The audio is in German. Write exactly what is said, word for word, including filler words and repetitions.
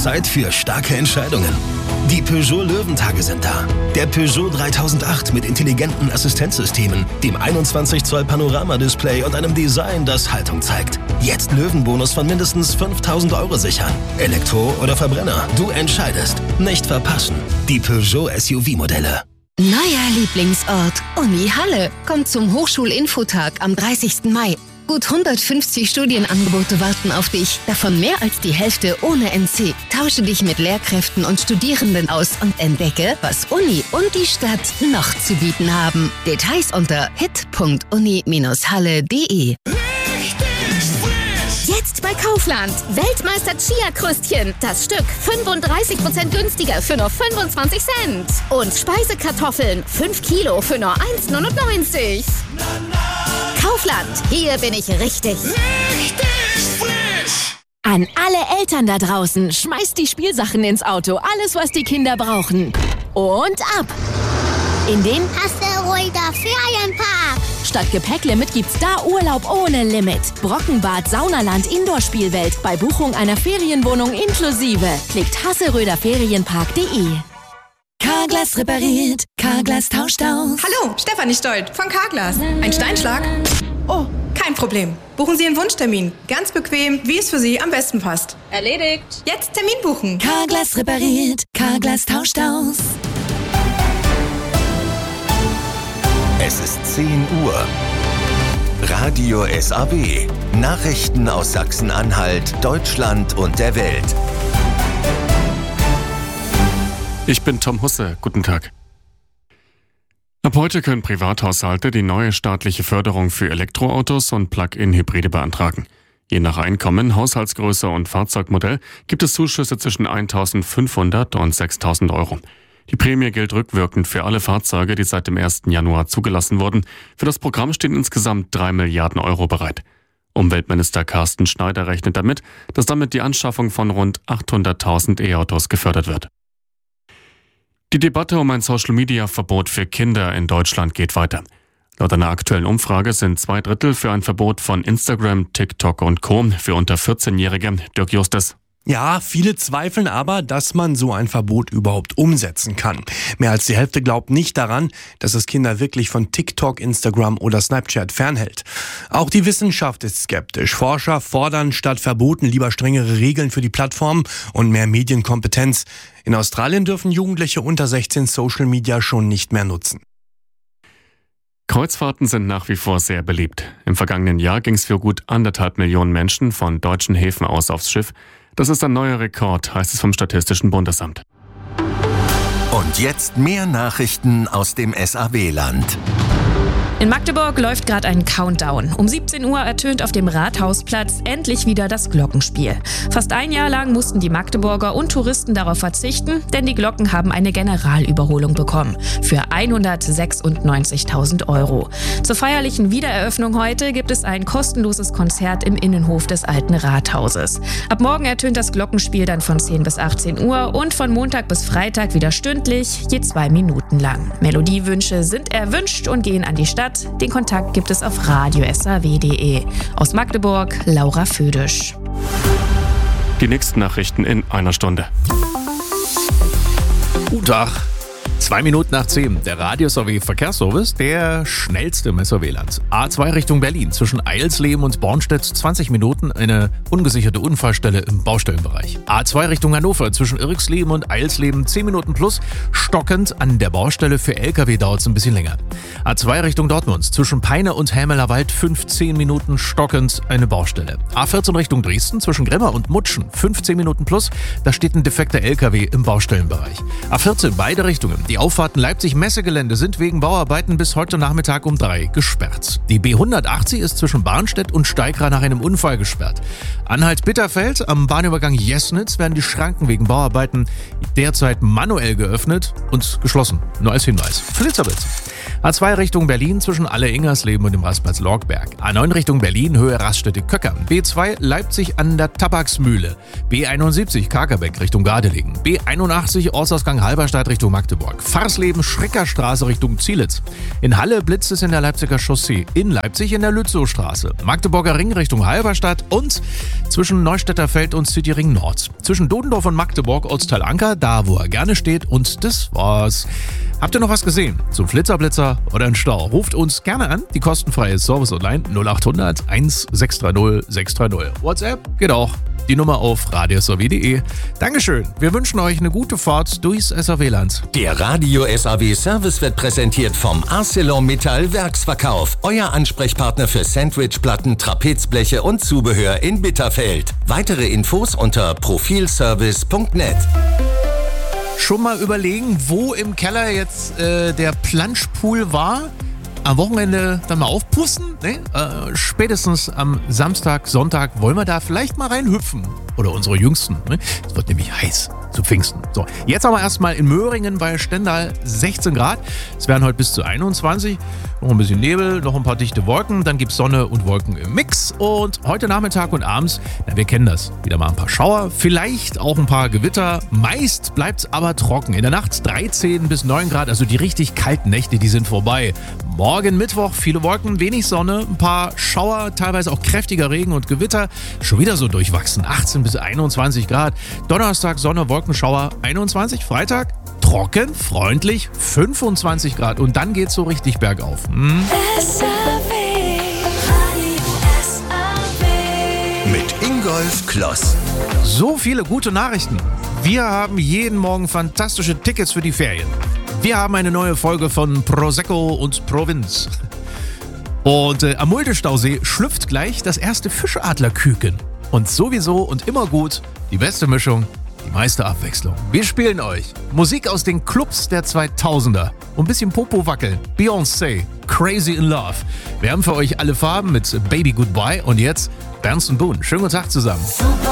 Zeit für starke Entscheidungen. Die Peugeot Löwentage sind da. Der Peugeot dreitausendacht mit intelligenten Assistenzsystemen, dem einundzwanzig Zoll Panoramadisplay und einem Design, das Haltung zeigt. Jetzt Löwenbonus von mindestens fünftausend Euro sichern. Elektro oder Verbrenner, du entscheidest. Nicht verpassen. Die Peugeot S U V-Modelle. Neuer Lieblingsort, Uni Halle. Kommt zum Hochschulinfotag am dreißigsten Mai. Gut hundertfünfzig Studienangebote warten auf dich, davon mehr als die Hälfte ohne N C. Tausche dich mit Lehrkräften und Studierenden aus und entdecke, was Uni und die Stadt noch zu bieten haben. Details unter hit punkt uni Bindestrich halle punkt de. Jetzt bei Kaufland. Weltmeister Chia-Krüstchen. Das Stück fünfunddreißig Prozent günstiger für nur fünfundzwanzig Cent. Und Speisekartoffeln. fünf Kilo für nur eins Komma neunundneunzig. Kaufland. Hier bin ich richtig. Richtig frisch. An alle Eltern da draußen. Schmeißt die Spielsachen ins Auto. Alles, was die Kinder brauchen. Und ab. In den Asteroider Ferienpark. Statt Gepäcklimit gibt's da Urlaub ohne Limit. Brockenbad, Saunaland, Indoor-Spielwelt. Bei Buchung einer Ferienwohnung inklusive. Klickt hasseröder ferienpark punkt de. Carglass repariert, Carglass tauscht aus. Hallo, Stefanie Stolt von Carglass. Ein Steinschlag? Oh, kein Problem. Buchen Sie einen Wunschtermin. Ganz bequem, wie es für Sie am besten passt. Erledigt. Jetzt Termin buchen. Carglass repariert, Carglass tauscht aus. Es ist zehn Uhr. Radio S A W. Nachrichten aus Sachsen-Anhalt, Deutschland und der Welt. Ich bin Tom Husse. Guten Tag. Ab heute können Privathaushalte die neue staatliche Förderung für Elektroautos und Plug-in-Hybride beantragen. Je nach Einkommen, Haushaltsgröße und Fahrzeugmodell gibt es Zuschüsse zwischen eintausendfünfhundert und sechstausend Euro. Die Prämie gilt rückwirkend für alle Fahrzeuge, die seit dem ersten Januar zugelassen wurden. Für das Programm stehen insgesamt drei Milliarden Euro bereit. Umweltminister Carsten Schneider rechnet damit, dass damit die Anschaffung von rund achthunderttausend E-Autos gefördert wird. Die Debatte um ein Social-Media-Verbot für Kinder in Deutschland geht weiter. Laut einer aktuellen Umfrage sind zwei Drittel für ein Verbot von Instagram, TikTok und Co. für unter vierzehnjährige. Dirk Justus. Ja, viele zweifeln aber, dass man so ein Verbot überhaupt umsetzen kann. Mehr als die Hälfte glaubt nicht daran, dass es Kinder wirklich von TikTok, Instagram oder Snapchat fernhält. Auch die Wissenschaft ist skeptisch. Forscher fordern statt Verboten lieber strengere Regeln für die Plattformen und mehr Medienkompetenz. In Australien dürfen Jugendliche unter sechzehn Social Media schon nicht mehr nutzen. Kreuzfahrten sind nach wie vor sehr beliebt. Im vergangenen Jahr ging es für gut anderthalb Millionen Menschen von deutschen Häfen aus aufs Schiff. Das ist ein neuer Rekord, heißt es vom Statistischen Bundesamt. Und jetzt mehr Nachrichten aus dem S A W-Land. In Magdeburg läuft gerade ein Countdown. Um siebzehn Uhr ertönt auf dem Rathausplatz endlich wieder das Glockenspiel. Fast ein Jahr lang mussten die Magdeburger und Touristen darauf verzichten, denn die Glocken haben eine Generalüberholung bekommen. Für hundertsechsundneunzigtausend Euro. Zur feierlichen Wiedereröffnung heute gibt es ein kostenloses Konzert im Innenhof des alten Rathauses. Ab morgen ertönt das Glockenspiel dann von zehn bis achtzehn Uhr und von Montag bis Freitag wieder stündlich, je zwei Minuten lang. Melodiewünsche sind erwünscht und gehen an die Stadt. Den Kontakt gibt es auf radio s a w punkt de. Aus Magdeburg, Laura Födisch. Die nächsten Nachrichten in einer Stunde. Guten Tag. Zwei Minuten nach zehn. Der Radio S A W Verkehrsservice, der schnellste im S A W-Land. A zwei Richtung Berlin. Zwischen Eilsleben und Bornstedt zwanzig Minuten eine ungesicherte Unfallstelle im Baustellenbereich. A zwei Richtung Hannover. Zwischen Irxleben und Eilsleben zehn Minuten plus. Stockend an der Baustelle. Für L K W dauert es ein bisschen länger. A zwei Richtung Dortmund. Zwischen Peine und Hämelerwald fünfzehn Minuten stockend eine Baustelle. A vierzehn Richtung Dresden. Zwischen Grimma und Mutschen fünfzehn Minuten plus. Da steht ein defekter L K W im Baustellenbereich. A vierzehn beide Richtungen. Die Auffahrten Leipzig-Messegelände sind wegen Bauarbeiten bis heute Nachmittag um drei gesperrt. Die B hundertachtzig ist zwischen Barnstedt und Steigra nach einem Unfall gesperrt. Anhalt-Bitterfeld am Bahnübergang Jesnitz werden die Schranken wegen Bauarbeiten derzeit manuell geöffnet und geschlossen. Nur als Hinweis. Flitzerblitz. A zwei Richtung Berlin zwischen Alle-Ingersleben und dem Rastplatz Lorgberg. A neun Richtung Berlin, Höhe Raststätte-Köckern. B zwei Leipzig an der Tabaksmühle. B einundsiebzig Kakerbeck Richtung Gardelegen. B einundachtzig Ortsausgang Halberstadt Richtung Magdeburg. Farsleben Schreckerstraße Richtung Zielitz. In Halle blitzt es in der Leipziger Chaussee. In Leipzig in der Lützowstraße. Magdeburger Ring Richtung Halberstadt und zwischen Neustädter Feld und Cityring Nord. Zwischen Dodendorf und Magdeburg Ortsteil Anker, da wo er gerne steht, und das war's. Habt ihr noch was gesehen? Zum Flitzer-Blitzer oder einen Stau? Ruft uns gerne an. Die kostenfreie Service Online null acht hundert eins sechs drei null sechs drei null. WhatsApp geht auch. Die Nummer auf radios a w punkt de. Dankeschön. Wir wünschen euch eine gute Fahrt durchs S A W-Land. Der Radio S A W Service wird präsentiert vom ArcelorMittal Werksverkauf. Euer Ansprechpartner für Sandwichplatten, Trapezbleche und Zubehör in Bitterfeld. Weitere Infos unter profilservice punkt net. Schon mal überlegen, wo im Keller jetzt äh, der Planschpool war? Am Wochenende dann mal aufpusten? Ne? Äh, spätestens am Samstag, Sonntag wollen wir da vielleicht mal reinhüpfen. Oder unsere Jüngsten. Ne? Es wird nämlich heiß zu Pfingsten. So, jetzt aber erstmal in Möhringen bei Stendal sechzehn Grad. Es werden heute bis zu einundzwanzig. Noch ein bisschen Nebel, noch ein paar dichte Wolken. Dann gibt es Sonne und Wolken im Mix. Und heute Nachmittag und abends, na, wir kennen das, wieder mal ein paar Schauer. Vielleicht auch ein paar Gewitter. Meist bleibt es aber trocken. In der Nacht dreizehn bis neun Grad. Also die richtig kalten Nächte, die sind vorbei. Morgen Mittwoch, viele Wolken, wenig Sonne, ein paar Schauer, teilweise auch kräftiger Regen und Gewitter. Schon wieder so durchwachsen, achtzehn bis einundzwanzig Grad. Donnerstag Sonne, Wolkenschauer, einundzwanzig. Freitag trocken, freundlich, fünfundzwanzig Grad. Und dann geht's so richtig bergauf. Hm? Mit Ingolf Kloss. So viele gute Nachrichten. Wir haben jeden Morgen fantastische Tickets für die Ferien. Wir haben eine neue Folge von Prosecco und Provinz. Und äh, am Mulde-Stausee schlüpft gleich das erste Fischadlerküken. Und sowieso und immer gut, die beste Mischung, die meiste Abwechslung. Wir spielen euch Musik aus den Clubs der zweitausender. Und ein bisschen Popo wackeln. Beyoncé, Crazy in Love. Wir haben für euch alle Farben mit Baby Goodbye. Und jetzt Berns und Boone. Schönen guten Tag zusammen. Super.